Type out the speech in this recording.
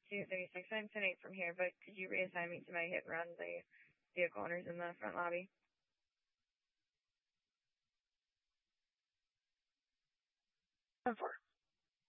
236. I'm 10-8 from here, but could you reassign me to my hit run, the vehicle owners in the front lobby? 10-4.